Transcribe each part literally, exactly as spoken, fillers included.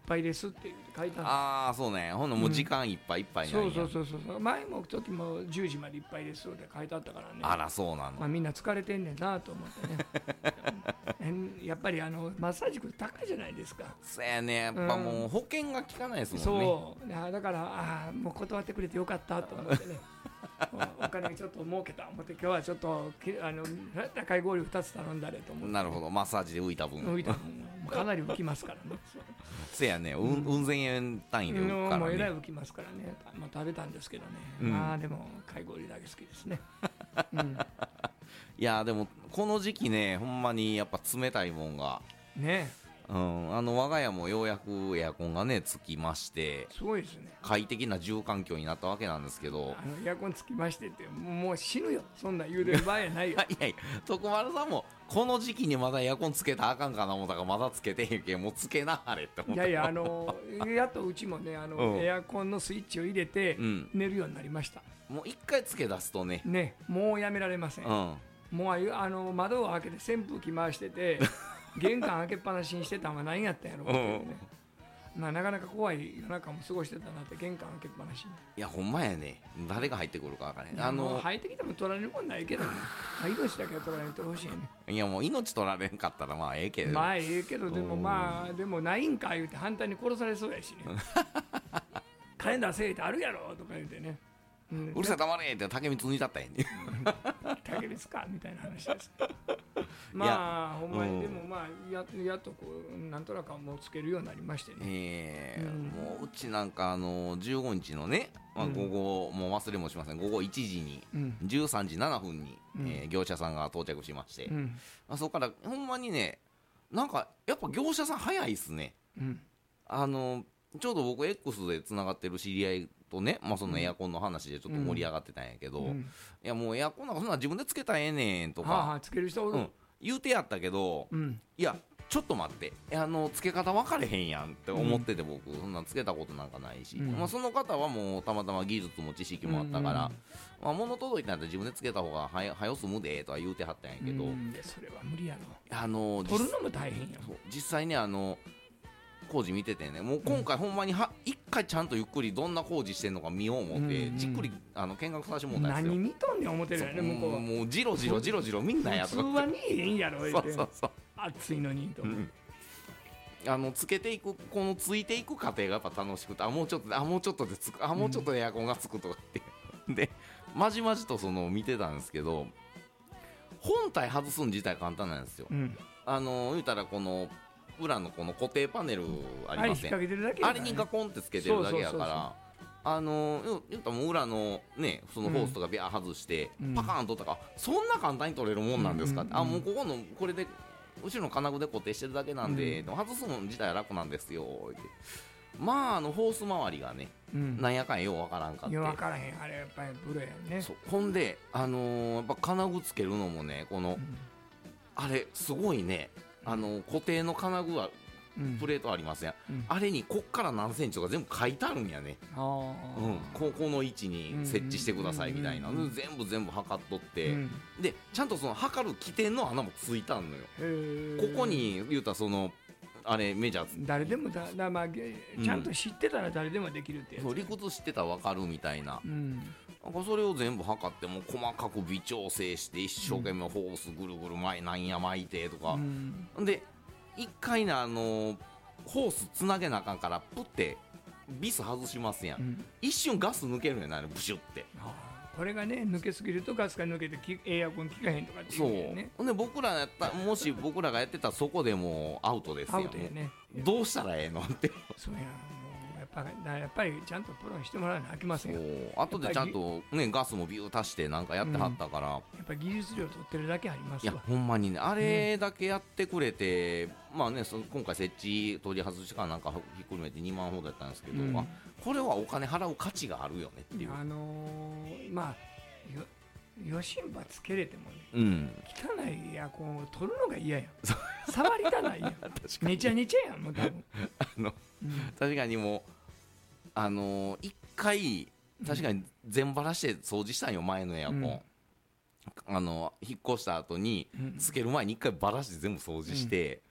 ぱいですって書いてある。 ああそうね、ほんのもう時間いっぱいいっぱいなんや、 うん、そうそうそうそう、前も時もじゅうじまでいっぱいですって書いてあったからね。 あらそうなの、 まあ、みんな疲れてんねんなと思ってねやっぱりあのマッサージ服高いじゃないですか。 そうやね、やっぱもう保険が効かないですもんね、 そうだからああもう断ってくれてよかったと思ってねお金ちょっと儲けた思って今日はちょっとあの高い氷ふたつ頼んだれと思って。 なるほど、マッサージで浮いた分浮いた分かなり浮きますからねせやね、うん、うん千円単位で浮くからね、 もうえらい浮きますからね、まあ、食べたんですけどね、うん、まあでもかい氷だけ好きですね、うん、 いやでもこの時期ねほんまにやっぱ冷たいもんがね、 うん、あの我が家もようやくエアコンがねつきまして、 すごいですね、 快適な住環境になったわけなんですけど、 あのエアコンつきましてってもう死ぬよ、そんなん言うてる場合やないよいやいや、徳丸さんもこの時期にまだエアコンつけたらあかんかな思ったからまだつけてへんけん、もうつけなはれって思った。 いやいや、あのやっとうちもねあの、うん、エアコンのスイッチを入れて、うん、寝るようになりました。 もう一回つけ出すとねね、もうやめられません、うん、もうあの窓を開けて扇風機回してて玄関開けっぱなしにしてたんは何やったんやろうっていうね、まあ、なかなか怖い夜中も過ごしてたなって、玄関開けっぱなしに。 いやほんまやね、誰が入ってくるか分からへん。 あの入ってきても取られるもんないけどね命だけは取られてほしいね。 いやもう命取られんかったらまあええけど、 まあええけど、でもまあでもないんか言うて反対に殺されそうやしねカレンダーせえってあるやろとか言うてね、 うん、うるさい黙れって竹光抜いたったんやね竹光かみたいな話ですまあほんまにでもまあ や, やっとこうなんとなくもうつけるようになりましてね、 えーうん、もううちなんかあのじゅうごにちのね、まあ、午後、うん、もう忘れもしません、午後いちじに、うん、じゅうさんじななふんに、うんえー、業者さんが到着しまして、うんまあ、そこからほんまにねなんかやっぱ業者さん早いっすね、うん、あのちょうど僕 X でつながってる知り合いとね、まあ、そのエアコンの話でちょっと盛り上がってたんやけど、うん、いやもうエアコンなんかそんな自分でつけたらええねんとか、 はあはあ、つける人おる、うん、 言うてやったけど、うん、いやちょっと待ってあのつけ方分かれへんやんって思ってて、僕、うん、そんなつけたことなんかないし、うんまあ、その方はもうたまたま技術も知識もあったから、うんうんまあ、物届いたんだ自分でつけた方がはや早すむでとは言うてはったんやけど、うん、 それは無理やろ、 あの取るのも大変やそう実際ねあの工事見ててね、もう今回ほんまには一回ちゃんとゆっくりどんな工事してんのか見よう思って、うんうん、じっくりあの見学させてもらったんですよ。 何見とんねん思ってるよね向こうは。 もうじろじろじろじろみんなやと普通は見えへんやろ言って。 そうそうそう暑いのにと、うん、 あのつけていくこのついていく過程がやっぱ楽しくて、あもうちょっとあもうちょっとでつくあもうちょっとでエアコンがつくとかって、うん、でまじまじとその見てたんですけど、本体外すん自体簡単なんですよ、うん、あの言うたらこの裏のこの固定パネルありません、 あれ引っ掛けてるだけ、 ね、あれにガコンってつけてるだけやからあの言うたらもう裏のねそのホースとかビャー外して、うん、パカーンとったから、そんな簡単に取れるもんなんですかって、うんうんうん、あもうここのこれで後ろの金具で固定してるだけなんで、うん、外すの自体は楽なんですよって。まああのホース周りがね、うん、なんやかんようわからんかって、 ようわからへんあれやっぱりプロやね。 そうほんであのー、やっぱ金具つけるのもねこの、うん、あれすごいねあの固定の金具はプレートありません、うん、あれにこっから何センチとか全部書いてあるんやね、あ、うん、ここの位置に設置してくださいみたいな、うんうん、全部全部測っとって、うん、でちゃんとその測る起点の穴もついたんのよ。ここに言うたらそのあれメジャー誰でもだだ、まあ、ちゃんと知ってたら誰でもできるってやつ、 うん、そう理屈知ってたら分かるみたいな、うん、なんかそれを全部測っても細かく微調整して一生懸命ホースぐるぐる巻いなんや巻いてとか、うん、で一回ねあのホースつなげなあかんからプってビス外しますやん、うん、一瞬ガス抜けるんやなブシュって、 あこれがね抜けすぎるとガスが抜けてエアコン効かへんとかっていうね。 そうで僕らやったもし僕らがやってたらそこでもうアウトですよ、 アウトやね。 どうしたらええのってそうややっぱやっぱりちゃんとプロにしてもらわなきゃあきませんよ。 あとでちゃんと、ね、ガスもビュー足してなんかやってはったから、うん、やっぱ技術量取ってるだけありますわ。 いやほんまにねあれだけやってくれて、うん、まあねその今回設置取り外しからなんかひっくるめてにまんほどやったんですけど、うん、あこれはお金払う価値があるよねっていう。 あのー、まあよよしんばつけれてもね、うん、汚いエアコンを取るのが嫌やん触りたないやんめちゃめちゃやんもう多分あの、うん、確かにもうあのー、一回確かに全バラして掃除したんよ前のエアコン、うん、あの引っ越した後につける前に一回バラして全部掃除して、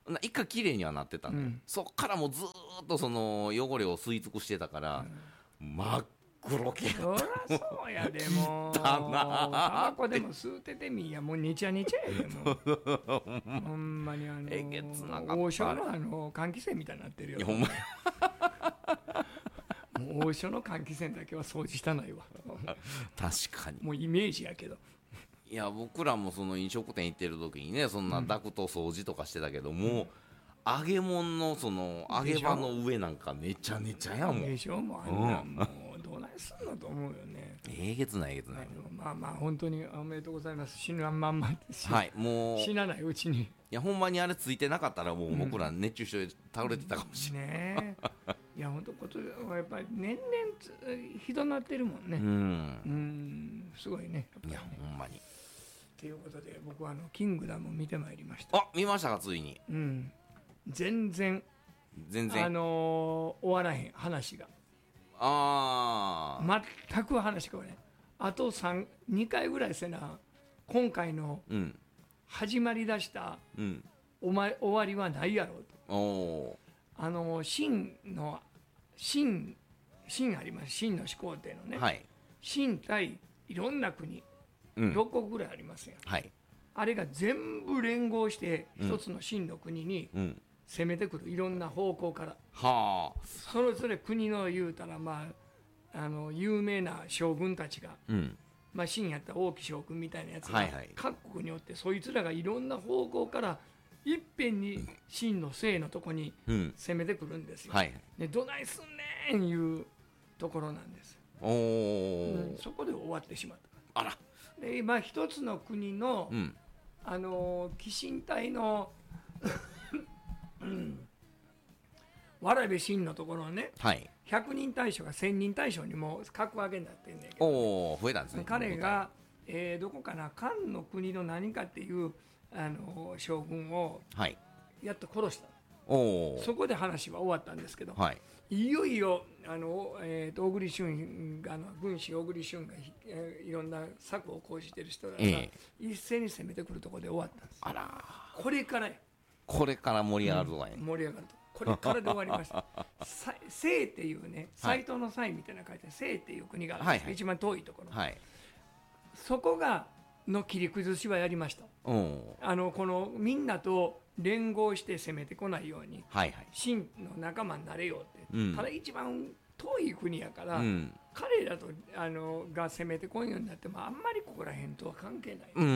一回綺麗にはなってたんで、うん、そっからもうずっとその汚れを吸い尽くしてたから、うん、真っ黒けやった。 そらそうやでもうタバコでも吸うててみやもうにちゃにちゃやでもうほんまにあのえげつなかった王将のあの換気扇みたいになってるよ。 いやほんまもう王将の換気扇だけは掃除したないわ確かにもうイメージやけど。 いや僕らもその飲食店行ってる時にねそんなダクト掃除とかしてたけど、うん、もう揚げ物のその揚げ場の上なんかめちゃめちゃやもんでしょもうあんな、うん、もうどないすんのと思うよね。 えげつないえげつない。 まあまあ本当におめでとうございます。死ぬまんまですはいもう死なないうちに。いやほんまにあれついてなかったらもう僕ら熱中症で倒れてたかもしれない、うん、 ねいや本当ことはやっぱり年々ひどなってるもんね。 うん、 うん、すごいね。 いやほんまに。 ということで僕はあのキングダムを見てまいりました。 あ見ましたかついに。 うん全然全然あのー、終わらへん話が。 ああ全く話が終わらへん。あとにかいぐらいせな今回の始まりだした、うん、おま終わりはないやろうと。 おあの秦の秦秦あります。秦の始皇帝のね、 はい、 秦対いろんな国、うん、ろっこくぐらいありますよ、 はい、 あれが全部連合して一つの秦の国に攻めてくる、いろんな方向から、 はあ、 それぞれ国の言うたら、まあ、あの有名な将軍たちが、うんまあ、秦やったら王毅将軍みたいなやつが、はいはい、各国によってそいつらがいろんな方向からいっぺんに秦の姓のとこに攻めてくるんですよ、うんはい、でどないすんねんいうところなんです。 おー、 うん、そこで終わってしまった。 あらで今一つの国の、うん、あの鬼神隊のうん、蕨秦のところね、はい、ひゃくにん大将がせんにん大将にも格上げになってんねんけど、 お増えたんですね。 彼が、えー、どこかな漢の国の何かっていうあの将軍をやっと殺した、はい、おそこで話は終わったんですけど、はい、いよいよあの、えー、と小栗旬があの軍師小栗旬が、えー、いろんな策を講じてる人らが、えー、一斉に攻めてくるところで終わったんです。 あらこれからこれから盛り上がるぞ、 うん、盛り上がるとこれからで終わりました清っていうね斎藤の斎みたいな書いて清っていう国があるんです、はいはい、一番遠いところ、はい、そこがの切り崩しはやりました。あのこのみんなと連合して攻めてこないように、はいはい、秦の仲間になれよって、うん、ただ一番遠い国やから、うん、彼らとあのが攻めてこんようになってもあんまりここら辺とは関係ない、うん、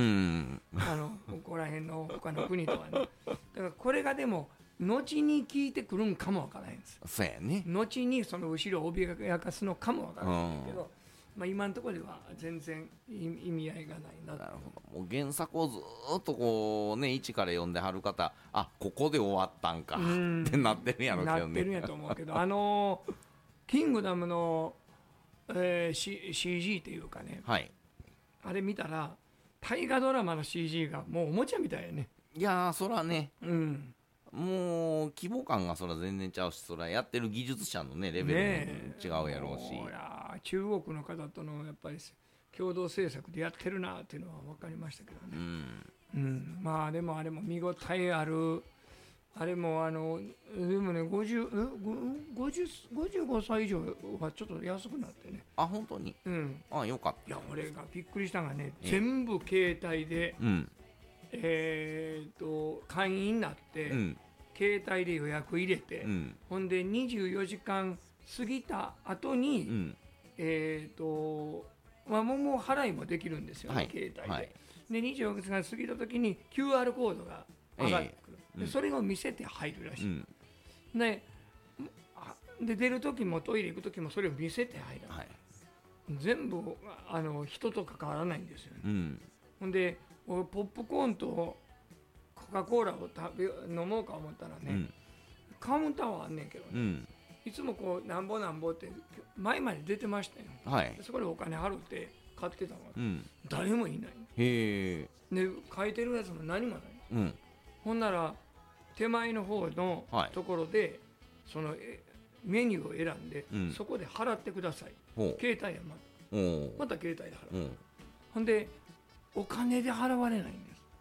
あのここら辺の他の国とはねだからこれがでも後に効いてくるんかもわからへんです。 そうやね。 後にその後ろを脅かすのかもわからへんけど、うんまあ、今のところでは全然意味合いがないな。 なるほど。もう原作をずっとこうね一から読んではる方、あここで終わったんかってなってるんやろうけどね。 なってるんやと思うけど、あのー、キングダムの、えー、C、シージー っていうかね、はい、あれ見たら大河ドラマの シージー がもうおもちゃみたいやね。 いやーそらね、うん、もう規模感がそら全然ちゃうし、そらやってる技術者のねレベルも違うやろうし、ね、 いや中国の方とのやっぱり共同制作でやってるなっていうのは分かりましたけどね、うんうん、まあでもあれも見応えある。あれもあのでもねごじゅう、ごじゅう、ごじゅうごさい以上はちょっと安くなってね。 あ本当に、 うん、 あよかった。 いや俺がびっくりしたのがね、全部携帯で、うんえー、と会員になって、うん、携帯で予約入れて、うん、ほんでにじゅうよじかん過ぎた後に、うん、えーとまあ、もう払いもできるんですよね、はい、携帯で、はい、でにじゅうよじかん過ぎた時に キューアール コードが上がってくる、えー、でそれを見せて入るらしい、うん、で, で出る時もトイレ行く時もそれを見せて入る、はい、全部あの人と関わらないんですよね、うん、ほんでポップコーンとコカ・コーラを食べ飲もうか思ったらね、うん、カウンターはあんねんけどね、うん、いつもこうなんぼなんぼって前まで出てましたよ、はい、そこでお金払って買ってたのが、うん、誰もいない。へで書いてるやつも何もない、うん、ほんなら手前の方のところで、はい、そのメニューを選んで、うん、そこで払ってください、携帯やまたまた携帯で払う、うん、ほんでお金で払われないんです。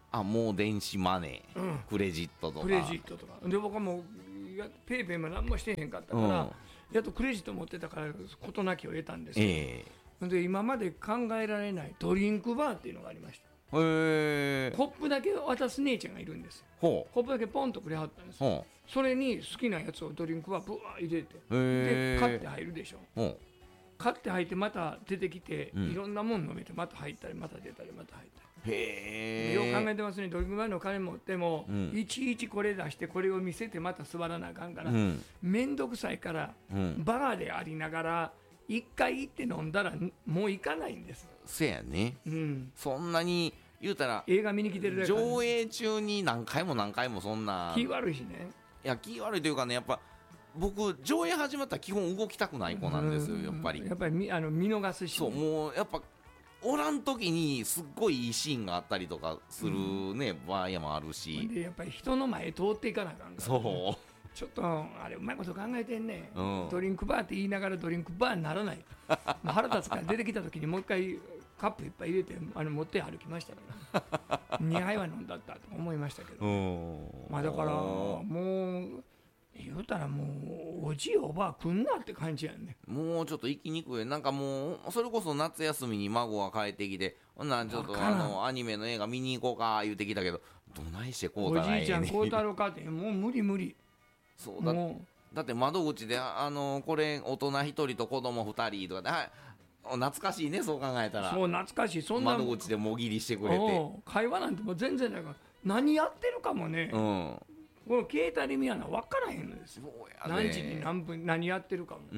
あもう電子マネー、うん、クレジットとかクレジットとかで僕はもうペイペイも何もしてへんかったから、うん、やっとクレジット持ってたから事なきを得たんですよ、えー、で今まで考えられないドリンクバーっていうのがありました。へコップだけ渡す姉ちゃんがいるんですよ。コップだけポンとくれはったんですよ。それに好きなやつをドリンクバーブワー入れてで買って入るでしょ。買って入ってまた出てきて、うん、いろんなもん飲めてまた入ったりまた出たりまた入ったり。へよう考えてますね。ドリンクバーの金持っても、うん、いちいちこれ出してこれを見せてまた座らなあかんから、うん、めんどくさいから、うん、バーでありながら一回行って飲んだらもう行かないんです。 せやね、うん、そんなに言うたら映画見に来てるだけ上映中に何回も何回もそんな気悪いしね。 いや気悪いというかねやっぱ僕上映始まったら基本動きたくない子なんですよ。やっぱりやっぱり見あの見逃すし、 ね、そうもうやっぱおらん時にすっごいいいシーンがあったりとかするね、うん、場合もあるしでやっぱり人の前通っていかなあかんから、ね、そうちょっとあれうまいこと考えてんね、うん、ドリンクバーって言いながらドリンクバーにならない腹立つから出てきた時にもう一回カップいっぱい入れてあの持って歩きましたからにはいは飲んだったと思いましたけど、まあだからもう言うたらもうおじいおばあ来んなって感じやんね。 もうちょっと行きにくい。なんかもうそれこそ夏休みに孫が帰ってきてほんならちょっとあのアニメの映画見に行こうか言うてきたけどどないしてこうたらええねん。 おじいちゃんこうたろうかってもう無理無理。 そうだだって窓口であのこれ大人ひとりと子供ふたりとかで、はい、懐かしいねそう考えたら。 そう懐かしい。そんな窓口でもぎりしてくれて会話なんてもう全然ないから何やってるかもね、うん、この携帯で見やな分からへんのですよ。何時に何分何やってるかも。うん。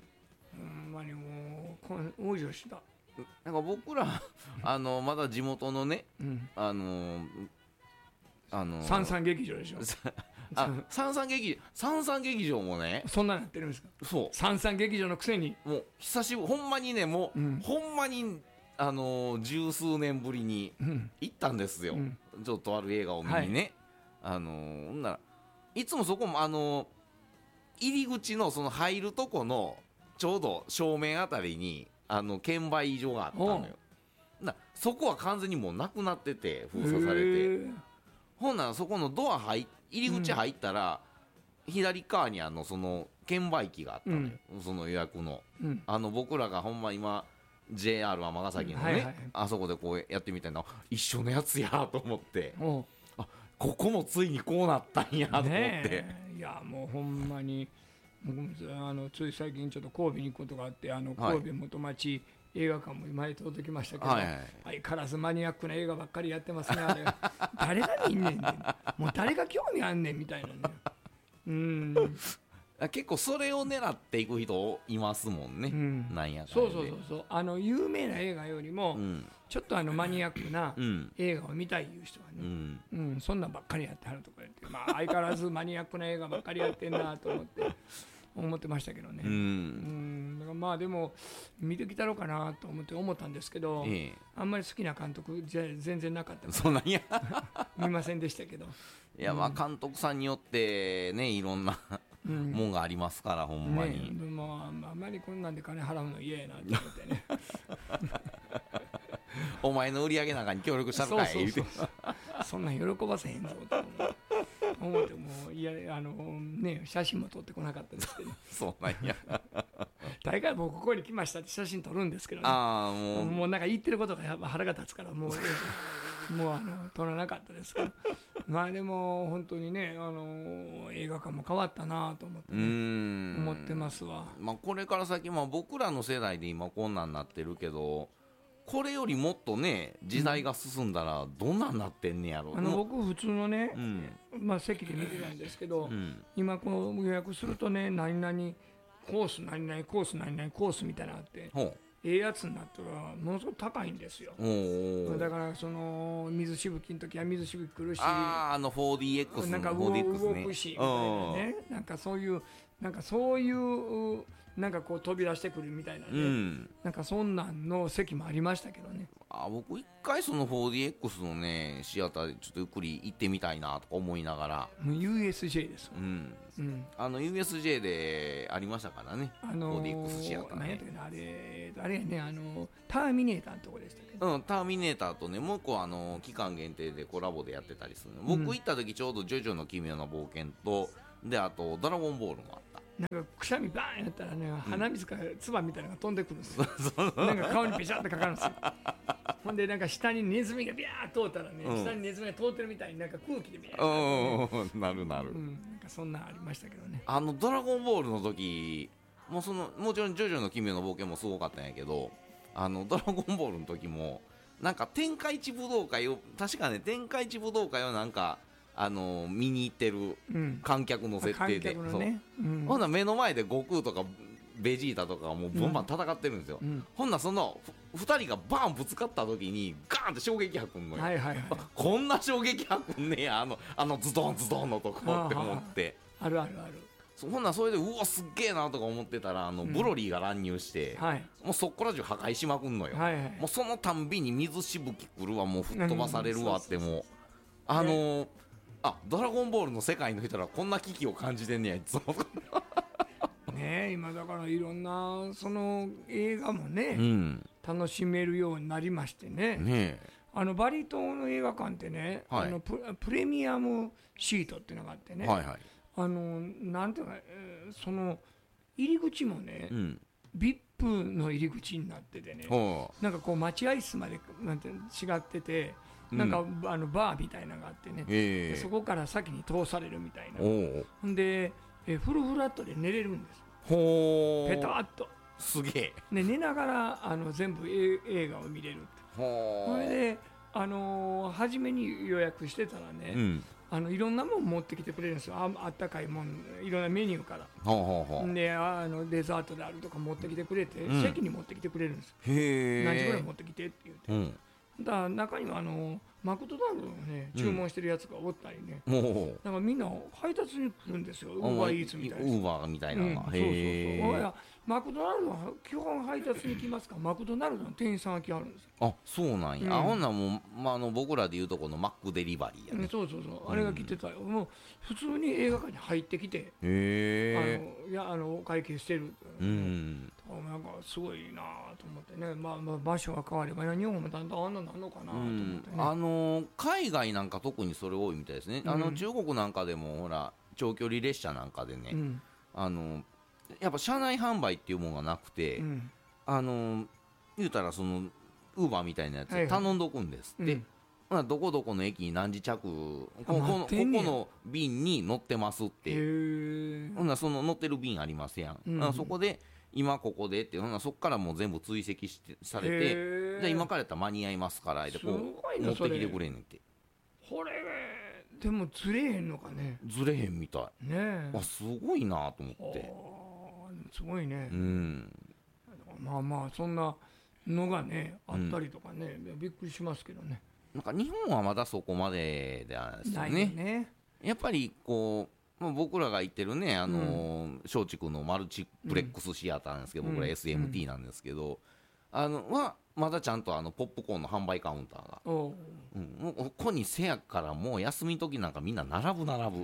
ほんまにもうこの往生した。 なんか僕らあのまだ地元のね、うん、あのあの三三劇場でしょ。 あ三三劇場三三劇場もねそんなになってるんですか。 そう三三劇場のくせにもう久しぶりほんまにねもう、うん、ほんまにあの十数年ぶりに行ったんですよ、うん、ちょっとある映画を見にね、はい、あのほんならいつもそこもあの入り口のその入るとこのちょうど正面あたりにあの券売所があったのよ。なそこは完全にもうなくなってて封鎖されてほんならそこのドア入入り口入ったら、うん、左側にあのその券売機があったのよ、うん、その予約の、うん、あの僕らがほんま今 ジェイアール 尼崎のね、うんはいはい、あそこでこうやってみたいな一緒のやつやと思ってあここもついにこうなったんやと思って、ね、 いやもうほんまにあのつい最近ちょっと神戸に行くことがあってあの神戸元町、はい映画館も前届きましたけど、はいはい、相変わらずマニアックな映画ばっかりやってますねあれ誰が見んねんねんもう誰が興味あんねんみたいなねうん結構それを狙っていく人いますもんね、うん、なんやかんやそうそうそうそうあの有名な映画よりも、うん、ちょっとあのマニアックな映画を見たいいう人はね、うんうん、そんなんばっかりやってはるとか言って、まあ、相変わらずマニアックな映画ばっかりやってんなと思って思ってましたけどね、うん、だからまあでも見てきたろうかなと思って思ったんですけど、ええ、あんまり好きな監督じゃ全然なかったそんなんや見ませんでしたけどいやまあ監督さんによってねいろんなもんがありますから、ほんまに、 ね、まあ、あんまりこんなんで金払うの嫌やなと思ってねお前の売り上げなんかに協力したのかいそうそうそうそんなん喜ばせへんぞと思ってもういやあのね写真も撮ってこなかったですけど、ね、 そうなんや大概僕ここに来ましたって写真撮るんですけどねあもうもうなんか言ってることがやっぱ腹が立つからもうもうあの撮らなかったですけどまあでも本当にねあの映画館も変わったなと思って、ね、うーん思ってますわ、 まあ、これから先、まあ、僕らの世代で今こんなんなってるけどこれよりもっとね時代が進んだらどんなんなってんねやろ、うん、 あの僕普通のね、うんまあ、席で見てたんですけど、うん、今こう予約するとね何々コース何々コース何々コースみたいなのあってええやつになったらものすごく高いんですよ。だからその水しぶきの時は水しぶき来るしああの フォーディーエックスなんか動くしみたいなねなんかそういうなんかそういうなんかこう飛び出してくるみたいなね、うん、なんかそんなんの席もありましたけどね。 ああ僕一回その フォーディーエックス のねシアターでちょっとゆっくり行ってみたいなとか思いながら、 もう ユーエスジェー です、 うんうん、 あの ユーエスジェー でありましたからね、 あのー、 フォーディーエックス シアター、ね、 何やったっけなあれあれやねあのターミネーターのとこでしたっけ、 うん、ターミネーターとねもう一個あの期間限定でコラボでやってたりするの、僕行った時ちょうどジョジョの奇妙な冒険とであとドラゴンボールもあった。 なんかくしゃみバーンやったらね、鼻水か唾みたいなのが飛んでくるんですよ、なんか顔にペシャってかかるんですよほんでなんか下にネズミがビャー通ったらね、うん、下にネズミが通ってるみたいになんか空気でビャーって、ね、 なるなる、 うん、なんかそんなんありましたけどね。 あのドラゴンボールの時もうそのもちろんジョジョの奇妙な冒険もすごかったんやけど、あのドラゴンボールの時もなんか天下一武道会を確かね天下一武道会をなんかあのー、見に行ってる観客の設定で、うんねうん、ほんな目の前で悟空とかベジータとかもうバンバン戦ってるんですよ、うん、ほんなそのふたりがバーンぶつかった時にガーンって衝撃波くんのよ、はいはいはい、こんな衝撃波くんねやあの、あのズドンズドンのとこって思ってあるあるある、 ほんなそれでうわすっげえなとか思ってたらあの、うん、ブロリーが乱入して、はい、もうそっから中破壊しまくんのよ、はいはい、もうそのたんびに水しぶきくるわもう吹っ飛ばされるわってもうあのーあドラゴンボールの世界の人らこんな危機を感じてんねやいつもねえ今だからいろんなその映画もね、うん、楽しめるようになりましてね、ねあのバリ島の映画館ってね、はい、あの プ, プレミアムシートっていうのがあってね、はいはい、あのなんていうか、えー、その入り口もね、うん、ブイアイピー の入り口になっててね、なんかこう待合室までなんて違っててなんか、うん、あのバーみたいなのがあってね、えー、そこから先に通されるみたいな、ほんでえフルフラットで寝れるんです、ほーペタッとすげえ、 ね、寝ながらあの全部映画を見れるって、ほれで、あのー、初めに予約してたらね、うん、あのいろんなもん持ってきてくれるんですよ、 あ, あったかいもんいろんなメニューから、ほうほうほうであのデザートであるとか持ってきてくれて、うん、席に持ってきてくれるんですよ、へ何時ぐらい持ってきてって言って、うんだ中にはあのマクドナルドをね注文してるやつがおったりね、うん、だからみんな配達に来るんですよ、ウーバーイーツみたいな、ウーバーみたいな、うん、そうそうそう、 いやマクドナルドは基本配達に来ますからマクドナルドの店員さんが来はるんですよ、 あそうなんや、うん、あほんなんもう、まあ、あの僕らでいうとこのマックデリバリーやね、 うん、そうそうそうあれが来てたよ、もう普通に映画館に入ってきて、へあのいやあのお会計してる、うん、なんかすごいなと思ってね、まあ、まあ場所が変われば日本もだんだんあんななんのかなと思ってね、 うん、あの海外なんか特にそれ多いみたいですね、うん、あの中国なんかでもほら長距離列車なんかでね、うん、あのやっぱ車内販売っていうものがなくて、うん、あの言うたらそのウーバーみたいなやつ頼んどくんですって、はいはい、どこどこの駅に何時着ここのここの便に乗ってますって、ほんなその乗ってる便ありますやん、うん、そこで今ここでってほんなそこからもう全部追跡してされて、じゃあ今からやったら間に合いますからってこう持ってきてくれんねんって。 これでもずれへんのかね。 ずれへんみたいね。あすごいなと思って。 すごいね、うん、まあまあそんなのがねあったりとかね、うん、びっくりしますけどね。 なんか日本はまだそこまでですよね。ねやっぱりこう、まあ、僕らが行ってるねあの松竹、うん、のマルチプレックスシアターなんですけど、うん、僕ら エスエムティー なんですけど、うん、あのはまだちゃんとあのポップコーンの販売カウンターが、うん、もうここにせやからもう休み時なんかみんな並ぶ並ぶ、うん、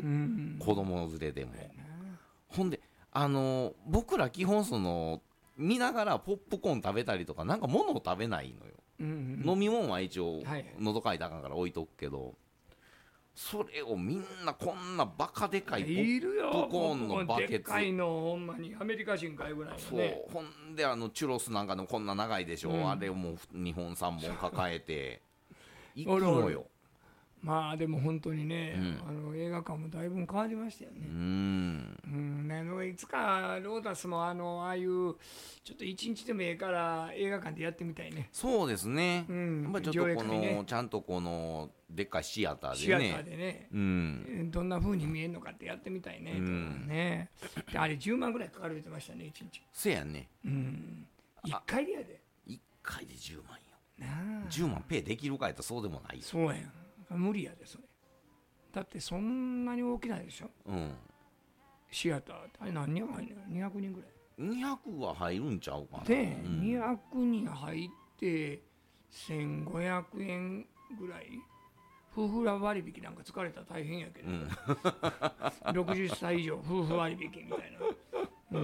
子供連れでも、うん、ほんであの僕ら基本その見ながらポップコーン食べたりとかなんか物を食べないのよ、うんうん、飲み物は一応喉かいたらあかんから置いとくけど、それをみんなこんなバカでかいポップコーンのバケツ、でかいのほんまにアメリカ人かいぐらいのね、 そうほんであのチュロスなんかのこんな長いでしょ、うん、あれをもうにほんさんぼん抱えて行くのよ。 まあでも本当にね、うん、あの映画館もだいぶ変わりましたよね。うん、うんね、いつかロータスもあのああいうちょっと一日でもええから映画館でやってみたいね。 そうですね、うん、やっぱりちょっとこの、ね、ちゃんとこのでっかいシアターでねシアターでね、うん、どんな風に見えるのかってやってみたいね、うん、ねであれじゅうまんぐらいかかるって言ってましたねいちにち。 せやね、 うん、いっかいでやでいっかいでじゅうまんよ。じゅうまんペイできるかやったらそうでもないよ。 そうやん無理やでそれ。だってそんなに大きないでしょ、うん、シアターってあれ何人入るの？にひゃくにんぐらい。 にひゃくは入るんちゃうかな。 で、うん、にひゃくにん入ってせんごひゃくえんぐらい。夫婦割引なんか疲れたら大変やけど、うん、ろくじゅっさい以上夫婦割引みたいな、うん、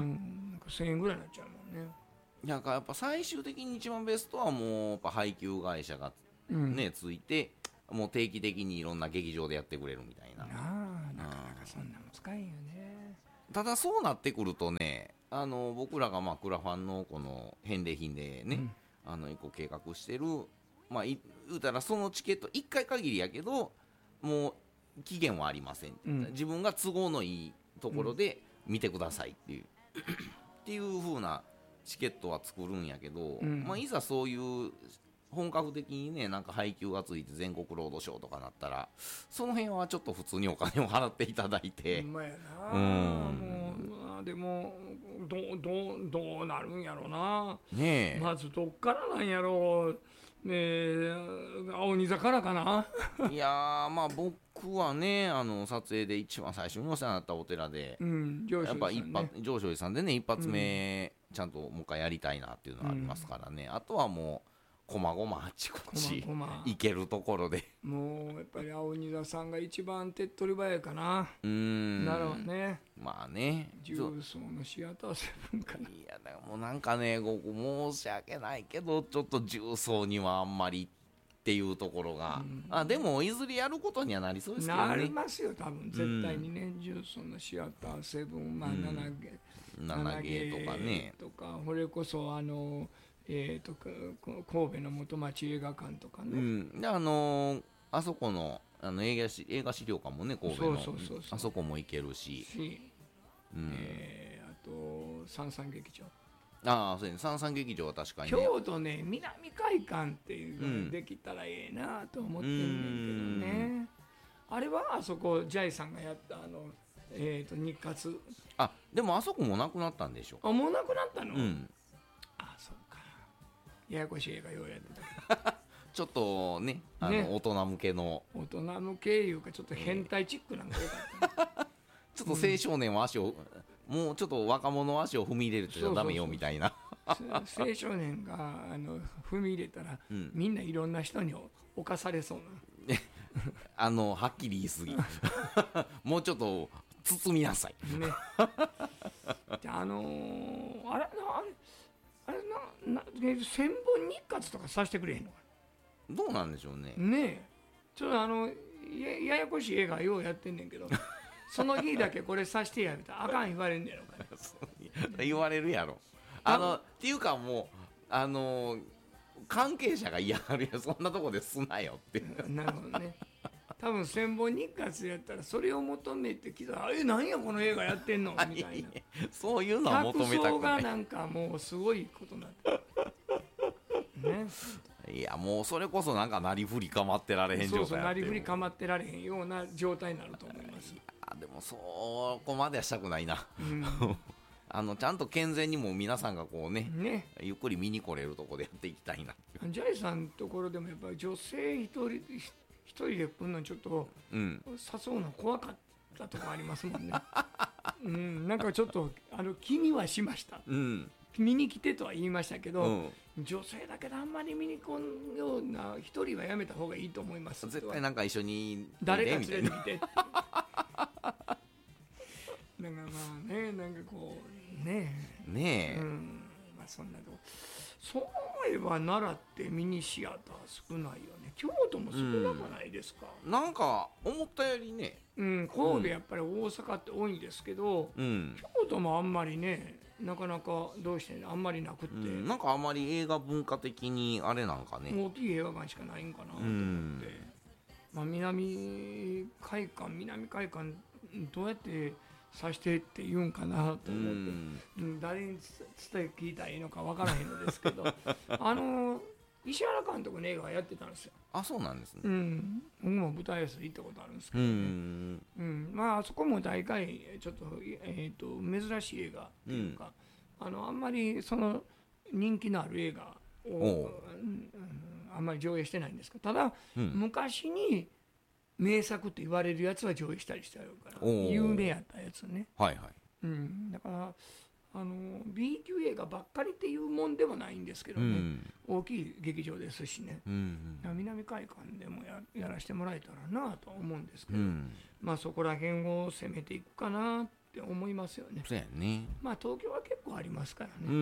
なんかせんえんぐらいになっちゃうもんね。 なんかやっぱ最終的に一番ベストはもうやっぱ配給会社がね、うん、ついてもう定期的にいろんな劇場でやってくれるみたいな。 ああ、なかなかそんなも使えんよね。 ただそうなってくるとね、あの僕らがまあクラファンのこの返礼品でね、うん、あの一個計画してる、まあ言うたらそのチケットいっかい限りやけどもう期限はありません、うん、自分が都合のいいところで見てくださいっていう、うん、っていう風なチケットは作るんやけど、うん、まあ、いざそういう本格的にねなんか配給がついて全国ロードショーとかなったらその辺はちょっと普通にお金を払っていただいて、 ほんまやな、うん、もうでもどうどうどうなるんやろうな、ねえ、まずどっからなんやろうねえ、青鬼座からかな。 いやーまあ僕はねあの撮影で一番最初にお世話になったお寺で、うん、上昇寺さんね、やっぱ一発上昇寺さんでね一発目、うん、ちゃんともう一回やりたいなっていうのはありますからね、うん、あとはもうこまごまあちこち行けるところでもうやっぱり青鬼座さんが一番手っ取り早いかな。うーん、なるほどね。 まあね、 重曹のシアターセブンかな。 いやだからもうなんかねここ申し訳ないけどちょっと重曹にはあんまりっていうところが、うん、あでもいずれやることにはなりそうですけどね。 なりますよ多分絶対にね、重曹のシアターセブン、まあ、ななゲーななゲーとかねとか、これこそあのえー、と神戸の元町映画館とかね、うん、 であのー、あそこの、あの映画し映画資料館もね神戸のそうそうそうそうあそこも行けるし、 うん、えー、あと三三劇場、 ああそうですね、三三劇場は確かに、 ね、京都ね南会館っていうのができたらええなと思ってんねんけどね、うん、あれはあそこジャイさんがやったあの、えー、と日活、 あでもあそこもなくなったんでしょ。 あもうなくなったの、うん、あそうややこしい映画ようやってたちょっと ね, あの、ね、大人向けの大人向けいうかちょっと変態チックなんかよかった、ね、 ちょっと青少年は足を、うん、もうちょっと若者は足を踏み入れるとダメよみたいな青少年があの踏み入れたら、うん、みんないろんな人に侵されそうなあのはっきり言い過ぎもうちょっと包みなさいねあのー、あれあれあれなな千本日活とかさせてくれへんのかな。どうなんでしょうね。 ねえちょっとあの や, ややこしい映画ようやってんねんけどその日だけこれさしてやるとあかん言われんねやろかね言われるやろ。あのっていうかもうあの関係者が嫌がるよそんなとこですなよってなるほどね。多分千本日活やったらそれを求めてきたらえ何やこの映画やってんのみたいなそういうのは求めたくない。 客層がなんかもうすごいことになってるね。 いやもうそれこそなんかなりふり構ってられへん状態。 そうそうなりふり構ってられへんような状態になると思います。いやでもそこまではしたくないな、うん、あのちゃんと健全にも皆さんがこう ね, ねゆっくり見に来れるとこでやっていきたいな。 ジャイさんのところでもやっぱり女性一人一人で来るのちょっと、うん、誘うの怖かったとこありますもんね、うん、なんかちょっとあの気にはしました、うん、見に来てとは言いましたけど、うん、女性だけどあんまり見に来んような一人はやめた方がいいと思います。 絶対なんか一緒に誰か連れてみてなんかまあねなんかこうねえねえ、うんまあ、そんなとこそういえば奈良ってミニシアター少ないよね。京都も少なくないですか、 うん、なんか思ったよりね、 うん、神戸やっぱり大阪って多いんですけど、うん、京都もあんまりねなかなかどうしてあんまりなくって、うん、 なんかあんまり映画文化的にあれなんかね大きい映画館しかないんかなと思って、うんまあ、南海館南海館どうやってさしてって言うんかなと思って、うんうん、誰に伝え聞いたらいいのか分からへんのですけどあの石原監督の映画やってたんですよ。 あそうなんですね、 うん、僕も舞台挨拶行ったことあるんですけどね、うんうん、まああそこも大概ちょっと、えー、と珍しい映画っていうか、うん、あのあんまりその人気のある映画を、うん、あんまり上映してないんですけどただ、うん、昔に名作って言われるやつは上映したりしてあるから有名やったやつね、 はいはいうん、だからあの B 級映画ばっかりっていうもんでもないんですけどね、うん、大きい劇場ですしね、うんうん、南海館でも や, やらせてもらえたらなと思うんですけど、うん、まあそこら辺を攻めていくかなって思いますよね。 そうやね。 まあ東京は結構ありますからね、 うんうん、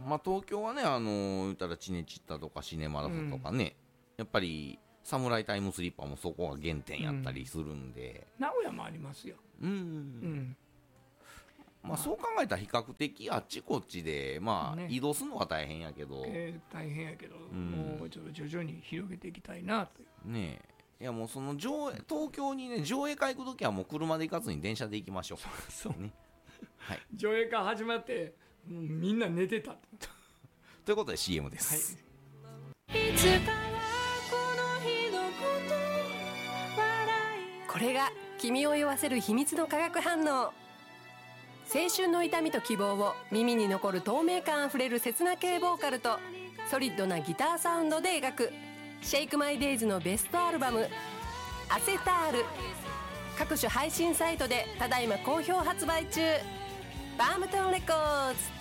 まあ東京はね、あの言ったらチネチッタとかシネマラスとかね、うん、やっぱりサムライタイムスリッパもそこが原点やったりするんで、 うん、名古屋もありますよ。うんうん、うんまあ、そう考えたら比較的あっちこっちで、まあ、移動するのは大変やけど、 えー、大変やけど、うん、もうちょっと徐々に広げていきたいなというねえ。いやもうその上映東京にね上映会行くときはもう車で行かずに電車で行きましょう。 そうそう、 ね、はい、 上映会始まってもうみんな寝てたということで シーエム です、 はい、いつかはこの日のこと笑いこれが君を酔わせる秘密の化学反応。青春の痛みと希望を耳に残る透明感あふれる切な系ボーカルとソリッドなギターサウンドで描くシェイクマイデイズのベストアルバムアセタール。各種配信サイトでただいま好評発売中。バームトンレコーズ。